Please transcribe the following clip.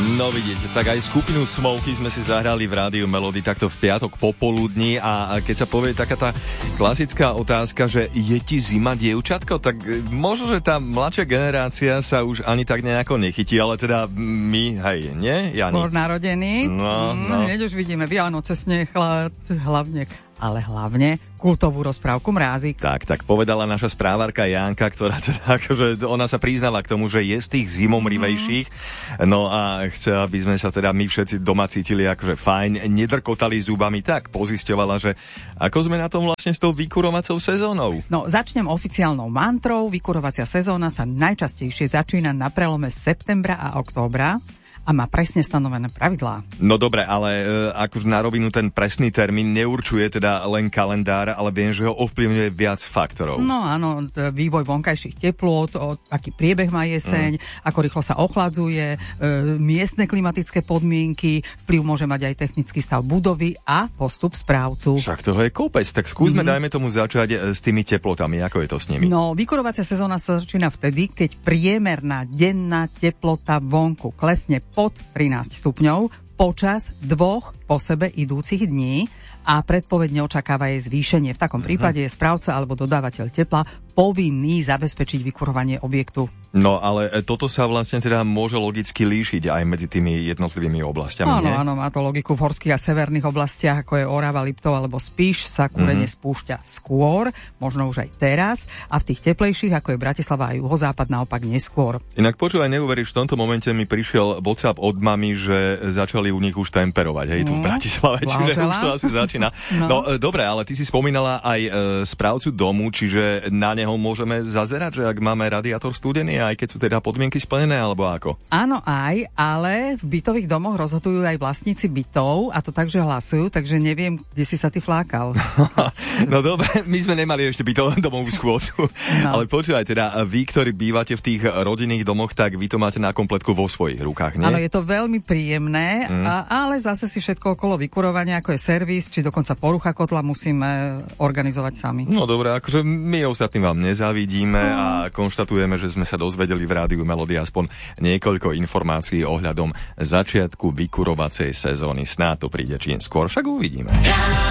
No vidíte, tak aj skupinu Smoky sme si zahrali v Rádiu Melody takto v piatok popoludní a keď sa povie taká tá klasická otázka, že je ti zima, dievčatko, tak možno, že tá mladšia generácia sa už ani tak nejako nechytí, ale teda my, hej, nie? Jani? Skôr narodený. No. Hneď už vidíme Vianoce, sneh, hlavne kultovú rozprávku Mrázik. Tak povedala naša správarka Janka, ktorá teda akože ona sa priznala k tomu, že je z tých zimomrivejších. No a chce, aby sme sa teda my všetci doma cítili akože fajn, nedrkotali zubami, tak pozisťovala, že ako sme na tom vlastne s tou vykurovacou sezónou. No, začnem oficiálnou mantrou. Vykurovacia sezóna sa najčastejšie začína na prelome septembra a októbra a má presne stanovené pravidlá. No dobre, ale akože na rovinu ten presný termín neurčuje teda len kalendár, ale viem, že ho ovplyvňuje viac faktorov. No áno, vývoj vonkajších teplôt, aký priebeh má jeseň, ako rýchlo sa ochladzuje, miestne klimatické podmienky, vplyv môže mať aj technický stav budovy a postup správcu. Však toho je kopec, tak skúsme, dajme tomu začať s tými teplotami, ako je to s nimi. No, vykurovacia sezóna sa začína vtedy, keď priemerná denná teplota vonku klesne pod 13 stupňov počas 2 po sebe idúcich dní a predpoveď neočakáva jej zvýšenie. V takom prípade je správca alebo dodávateľ tepla povinný zabezpečiť vykurovanie objektu. No ale toto sa vlastne teda môže logicky líšiť aj medzi tými jednotlivými oblastiami, nie? Áno, má to logiku. V horských a severných oblastiach, ako je Orava, Liptov alebo Spiš, sa kúrenie spúšťa skôr, možno už aj teraz, a v tých teplejších, ako je Bratislava a juhozápad, naopak neskôr. Inak počúvaj, neuveríš, v tomto momente mi prišiel WhatsApp od mami, že začali u nich už temperovať, hej, tu v Bratislave, čiže už to asi začína. No dobre, ale ty si spomínala aj správcu domu, čiže na neho môžeme zazerať, že ak máme radiátor studený, aj keď sú teda podmienky splnené, alebo ako? Áno, aj, ale v bytových domoch rozhodujú aj vlastníci bytov, a to tak, že hlasujú, takže neviem, kde si sa ty flákal. No dobre, my sme nemali ešte domovú schôdzu, ale počúvaj, teda vy, ktorí bývate v tých rodinných domoch, tak vy to máte na kompletku vo svojich rukách, nie? Áno, je to veľmi príjemné, ale zase si všetko okolo vykurovania, ako je servis, či dokonca porucha kotla, musíme organizovať sami. No dobre, akože my ostatní vám nezavidíme a konštatujeme, že sme sa dozvedeli v Rádiu Melody aspoň niekoľko informácií ohľadom začiatku vykurovacej sezóny. Snáď to príde čím skôr, však uvidíme.